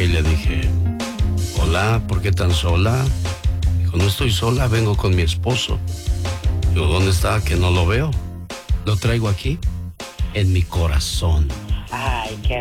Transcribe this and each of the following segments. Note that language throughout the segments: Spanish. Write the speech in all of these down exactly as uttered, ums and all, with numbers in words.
acerqué y le dije, hola, ¿por qué tan sola? Dijo, no estoy sola, vengo con mi esposo. Digo, ¿dónde está? Que no lo veo. Lo traigo aquí, en mi corazón. Ay, qué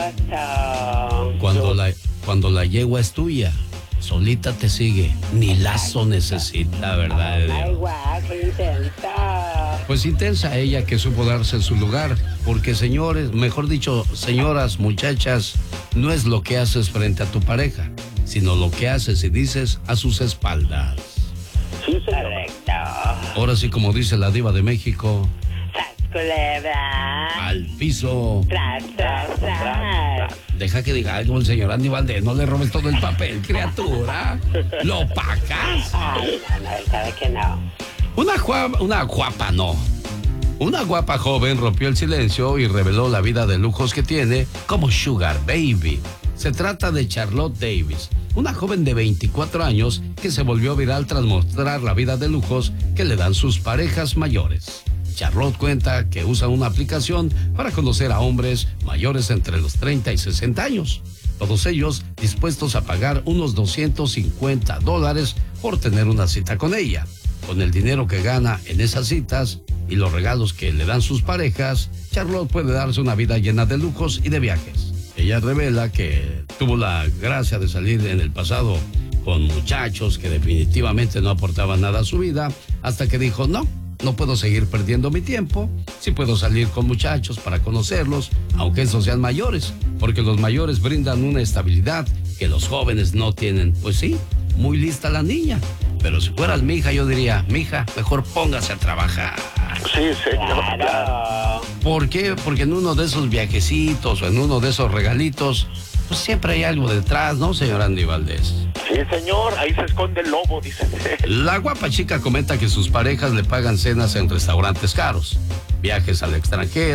hermoso. Cuando la, cuando la yegua es tuya, solita te sigue, ni lazo necesita, ¿verdad? Ay, guau, qué intensa. Pues intensa ella que supo darse en su lugar, porque señores, mejor dicho, señoras, muchachas, no es lo que haces frente a tu pareja, sino lo que haces y dices a sus espaldas. Sí, correcto. Ahora sí, como dice la diva de México, ¡Sas, culebra! al piso. ¡Tras, tras, tras! Deja que diga algo el señor Andy Valdés, no le robes todo el papel, criatura. ¿Lo pacas? Ay, no, no, él sabe que no. Una guapa, una guapa no. Una guapa joven rompió el silencio y reveló la vida de lujos que tiene como Sugar Baby. Se trata de Charlotte Davis, una joven de veinticuatro años que se volvió viral tras mostrar la vida de lujos que le dan sus parejas mayores. Charlotte cuenta que usa una aplicación para conocer a hombres mayores entre los treinta y sesenta años. Todos ellos dispuestos a pagar unos doscientos cincuenta dólares por tener una cita con ella. Con el dinero que gana en esas citas y los regalos que le dan sus parejas, Charlotte puede darse una vida llena de lujos y de viajes. Ella revela que tuvo la gracia de salir en el pasado con muchachos que definitivamente no aportaban nada a su vida, hasta que dijo, no, no puedo seguir perdiendo mi tiempo, sí puedo salir con muchachos para conocerlos, aunque esos sean mayores, porque los mayores brindan una estabilidad que los jóvenes no tienen. Pues sí, muy lista la niña, pero si fueras mi hija yo diría, mi hija, mejor póngase a trabajar. Sí, señor. Claro. ¿Por qué? Porque en uno de esos viajecitos o en uno de esos regalitos, pues siempre hay algo detrás, ¿no, señor Andy Valdés? Sí, señor, ahí se esconde el lobo, dice. La guapa chica comenta que sus parejas le pagan cenas en restaurantes caros, viajes al extranjero,